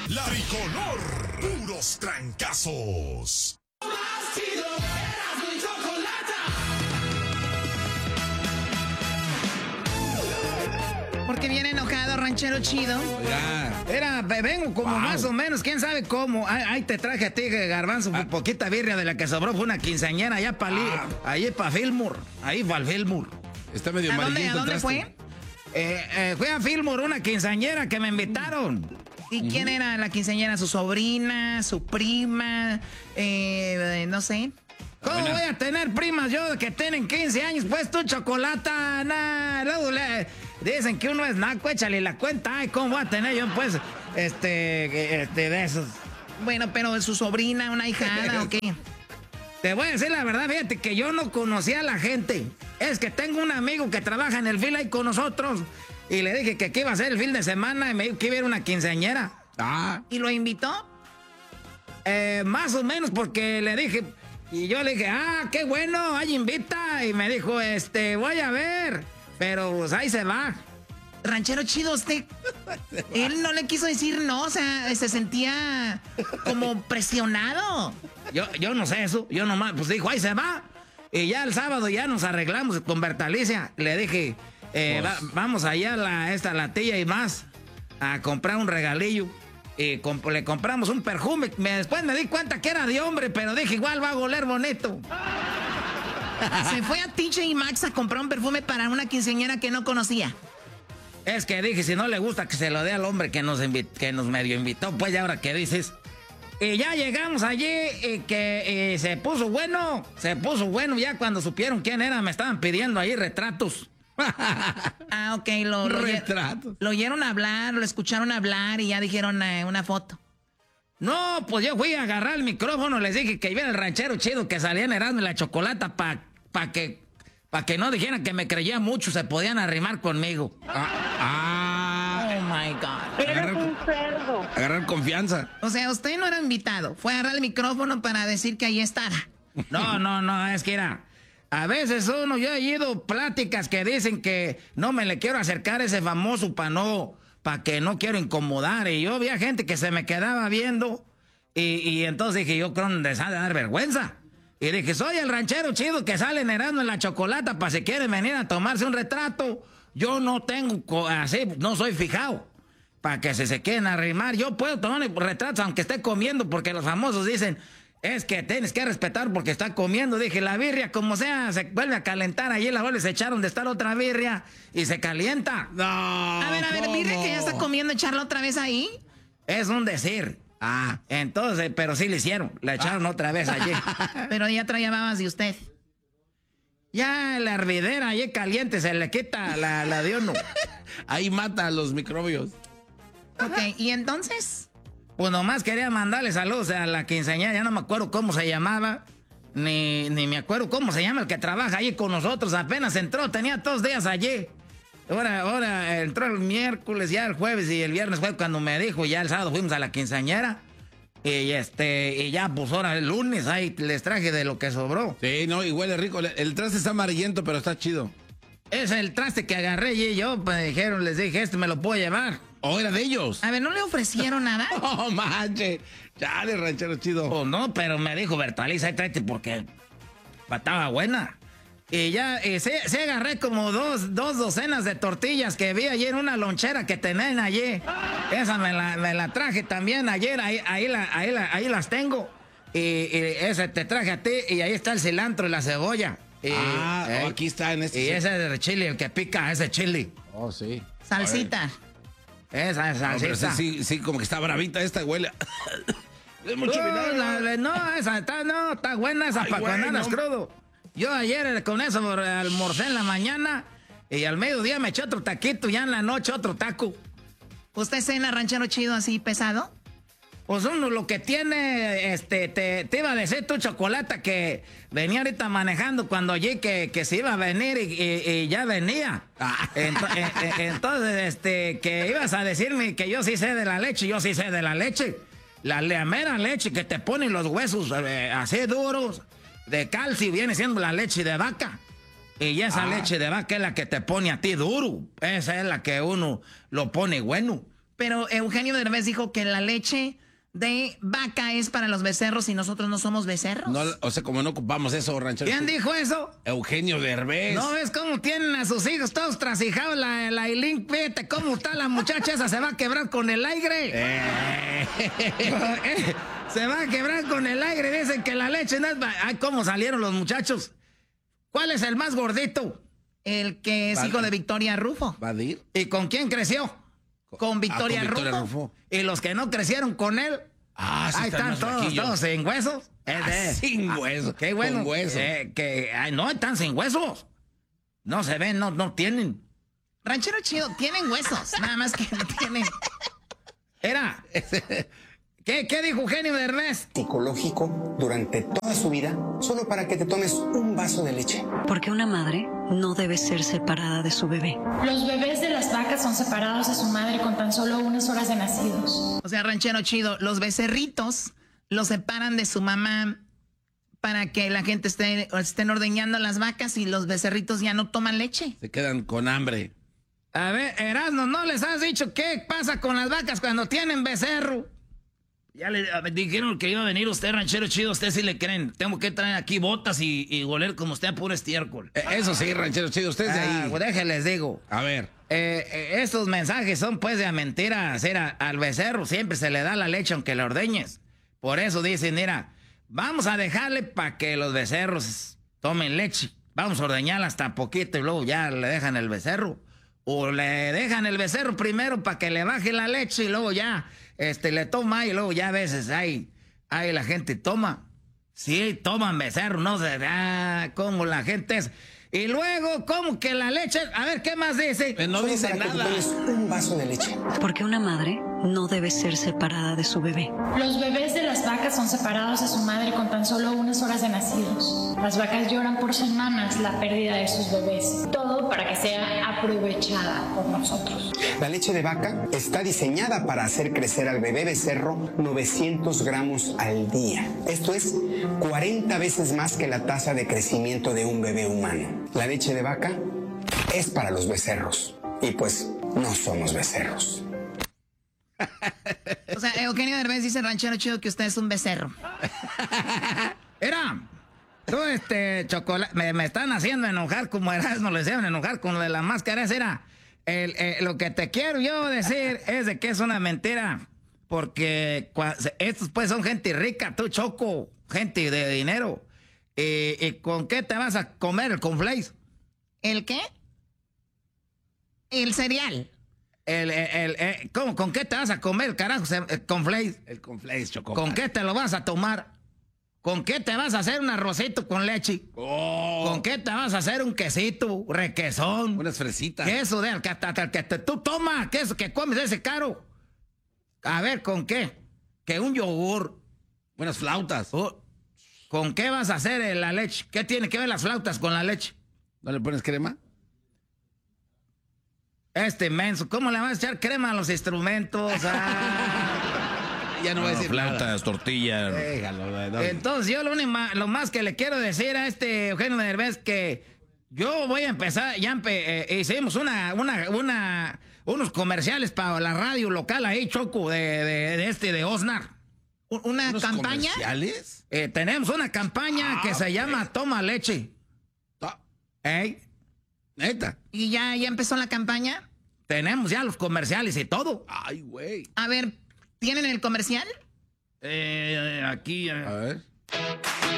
La Tricolor, puros trancazos. Más chido, Erasmo y Chocolata. Porque viene enojado, ranchero chido. Vengo como más o menos, quién sabe cómo. Ahí te traje a ti, garbanzo, poquita birria de la que sobró. Fue una quinceañera allá allí para Fillmore. Ahí para el Fillmore. Está medio ¿A amarillento. dónde fue? Fui a Fillmore, una quinceañera que me invitaron. ¿Y quién era la quinceañera? ¿Su sobrina? ¿Su prima? No sé. ¿Cómo voy a tener primas yo que tienen 15 años? Pues tú, Chocolata, luego dicen que uno es naco, échale la cuenta. Ay, ¿cómo voy a tener yo, pues, de esos? Bueno, pero su sobrina, una hijada, ¿o qué? Te voy a decir la verdad, fíjate que yo no conocía a la gente. Es que tengo un amigo que trabaja en el fil ahí con nosotros. Y le dije que aquí iba a ser el fin de semana y me dijo que iba a ir una quinceañera. ¿Y lo invitó? Más o menos porque le dije... Y yo le dije, qué bueno, ahí invita. Y me dijo, voy a ver. Pero pues ahí se va. Ranchero chido, él no le quiso decir no, o sea, se sentía como presionado. Yo no sé eso, yo nomás, pues dijo, ahí se va. Y ya el sábado ya nos arreglamos con Bertalicia. Le dije, vamos allá a la tía y más a comprar un regalillo. Y le compramos un perfume. Después me di cuenta que era de hombre, pero dije, igual va a oler bonito. Se fue a TJ Maxx a comprar un perfume para una quinceañera que no conocía. Es que dije, si no le gusta que se lo dé al hombre que nos medio invitó, pues ya ahora que dices. Y ya llegamos allí y que se puso bueno, ya cuando supieron quién era, me estaban pidiendo ahí retratos. Ok, lo oyeron hablar, lo escucharon hablar y ya dijeron una foto. No, pues yo fui a agarrar el micrófono, les dije que iba el ranchero chido que salía en Erasmo y la Chocolata para que no dijeran que me creía mucho, se podían arrimar conmigo. Oh my God. Eres un cerdo. Agarrar confianza. O sea, usted no era invitado, fue a agarrar el micrófono para decir que ahí estaba. No, es que era... A veces yo he oído pláticas que dicen que no me le quiero acercar a ese famoso para que no quiero incomodar. Y yo había gente que se me quedaba viendo y entonces dije, yo creo que les ha de dar vergüenza. Y dije, soy el ranchero chido que sale en Erasmo en la Chocolata para si quieren venir a tomarse un retrato. Yo no tengo así, no soy fijado. Para que se quieren arrimar. Yo puedo tomar retratos aunque esté comiendo porque los famosos dicen... Es que tienes que respetar porque está comiendo. Dije, la birria, como sea, se vuelve a calentar. Allí la vuelve a echar de estar otra birria y se calienta. No. A ver, birria que ya está comiendo, echarla otra vez ahí. Es un decir. Entonces, pero sí le hicieron. La echaron otra vez allí. Pero ya traía babas de usted. Ya la hervidera allí caliente se le quita la de uno. Ahí mata a los microbios. Ok, ¿y entonces? Pues nomás quería mandarle saludos a la quinceañera, ya no me acuerdo cómo se llamaba, ni me acuerdo cómo se llama el que trabaja allí con nosotros, apenas entró, tenía 2 días allí. Ahora entró el miércoles, ya el jueves y el viernes fue cuando me dijo, ya el sábado fuimos a la quinceañera. Y ya, pues ahora el lunes ahí les traje de lo que sobró. Sí, no, y huele rico, el traste está amarillento, pero está chido. Es el traste que agarré y yo, pues les dije, me lo puedo llevar. ¿O era de ellos? A ver, ¿no le ofrecieron nada? ¡Oh, manche! Chale, ranchero chido. Pues no, pero me dijo Bertaliza, ahí tráete porque estaba buena. Y ya se agarré como dos docenas de tortillas que vi ayer en una lonchera que tenían allí. Esa me la traje también ayer, ahí las tengo. Y ese te traje a ti y ahí está el cilantro y la cebolla. Aquí está en este. Y ese es el chile, el que pica, ese chile. Oh, sí. Salsita. Esa es salsita. Sí, como que está bravita esta, huele. Es mucho vinagre. Está buena esa para cuando andas crudo. Yo ayer con eso almorcé en la mañana y al mediodía me eché otro taquito, ya en la noche otro taco. ¿Usted cena ranchero chido así pesado? Pues uno lo que tiene, te iba a decir tu Chocolata que venía ahorita manejando cuando allí que se iba a venir y ya venía. Entonces, que ibas a decirme que yo sí sé de la leche, yo sí sé de la leche. La mera leche que te pone los huesos así duros, de calcio, viene siendo la leche de vaca. Y esa leche de vaca es la que te pone a ti duro. Esa es la que uno lo pone bueno. Pero Eugenio Derbez dijo que la leche de vaca es para los becerros y nosotros no somos becerros. No, o sea, como no ocupamos eso, ranchero. ¿Quién dijo eso? Eugenio Derbez. ¿No ves cómo tienen a sus hijos todos trasijados la Ailín? Fíjate cómo está la muchacha esa, se va a quebrar con el aire. Se va a quebrar con el aire, dicen que la leche no es... Ay, ¿cómo salieron los muchachos? ¿Cuál es el más gordito? El que es hijo de Victoria Rufo. ¿Vadir? ¿Y con quién creció? Con Victoria, con Victoria Rufo. Rufo. Y los que no crecieron con él... Sí, ahí están todos sin huesos. Sin huesos. Qué bueno. Con huesos. No, están sin huesos. No se ven, no tienen. Ranchero chido, tienen huesos. Nada más que no tienen. ¿Qué dijo Eugenio Derbez? Psicológico durante toda su vida, solo para que te tomes un vaso de leche. Porque una madre no debe ser separada de su bebé. Los bebés de las vacas son separados de su madre con tan solo unas horas de nacidos. O sea, ranchero chido, los becerritos los separan de su mamá para que la gente estén ordeñando las vacas y los becerritos ya no toman leche. Se quedan con hambre. A ver, Erasmo, ¿no les has dicho qué pasa con las vacas cuando tienen becerro? Ya le dijeron que iba a venir usted, ranchero chido, usted sí le creen. Tengo que traer aquí botas y goler como usted a puro estiércol. Eso sí, ranchero chido, usted es de ahí. Pues déjenles digo. A ver. Estos mensajes son pues de mentiras. Al becerro siempre se le da la leche aunque le ordeñes. Por eso dicen, mira, vamos a dejarle para que los becerros tomen leche. Vamos a ordeñarla hasta poquito y luego ya le dejan el becerro. O le dejan el becerro primero para que le baje la leche y luego ya le toma y luego ya a veces ahí la gente toma. Sí, toman becerro, no sé, cómo la gente es. Y luego, ¿cómo que la leche? A ver, ¿qué más dice? No Solo dice para que te nada. tomes un vaso de leche. Porque una madre no debe ser separada de su bebé. Los bebés de las vacas son separados de su madre con tan solo unas horas de nacidos. Las vacas lloran por semanas la pérdida de sus bebés. Todo para que sea aprovechada por nosotros. La leche de vaca está diseñada para hacer crecer al bebé becerro 900 gramos al día. Esto es 40 veces más que la tasa de crecimiento de un bebé humano. La leche de vaca es para los becerros. Y pues no somos becerros. O sea, Eugenio Derbez dice, ranchero chido, que usted es un becerro. Tú, chocolate, me están haciendo enojar como Erasmo le hicieron enojar con lo de la máscara. Lo que te quiero yo decir es de que es una mentira. Porque estos pues son gente rica, tú, Choco, gente de dinero. ¿Y con qué te vas a comer el cornflakes? ¿El qué? El cereal. ¿Cómo? ¿Con qué te vas a comer, carajo, el cornflakes? El cornflakes, Choco. ¿Con qué te lo vas a tomar? ¿Con qué te vas a hacer un arrocito con leche? ¿Con qué te vas a hacer un quesito, requesón? Unas fresitas. Queso del que tú tomas, queso que comes ese caro. A ver, ¿con qué? Que un yogur. Buenas flautas. ¿Con qué vas a hacer la leche? ¿Qué tiene que ver las flautas con la leche? ¿No le pones crema? Menso, ¿cómo le vas a echar crema a los instrumentos? Ya no voy a decir flautas, tortillas. Déjalo. Entonces, yo lo más que le quiero decir a Eugenio Derbez que yo voy a empezar, hicimos unos comerciales para la radio local ahí, Choco, de Osnar. ¿Una campaña? ¿Comerciales? Tenemos una campaña que se llama Toma Leche. ¿Neta? ¿Y ya empezó la campaña? Tenemos ya los comerciales y todo. Ay, güey. A ver, ¿tienen el comercial? Aquí. A ver.